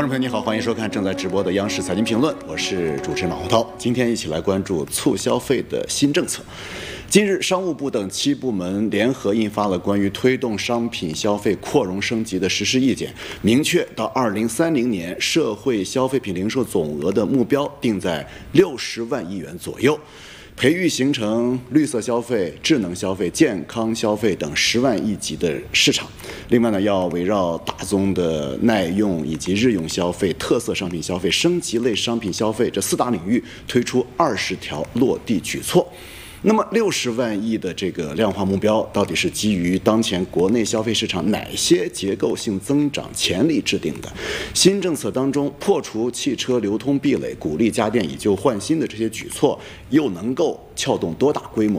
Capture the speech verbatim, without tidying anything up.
众朋友你好，欢迎收看正在直播的央视财经评论，我是主持人马洪涛。今天一起来关注促消费的新政策。近日，商务部等七部门联合印发了关于推动商品消费扩容升级的实施意见，明确到二零三零年社会消费品零售总额的目标定在六十万亿元左右。培育形成绿色消费、智能消费、健康消费等十万亿级的市场。另外呢，要围绕大宗的耐用以及日用消费、特色商品消费、升级类商品消费这四大领域推出二十条落地举措。那么六十万亿的这个量化目标，到底是基于当前国内消费市场哪些结构性增长潜力制定的？新政策当中，破除汽车流通壁垒、鼓励家电以旧换新的这些举措，又能够撬动多大规模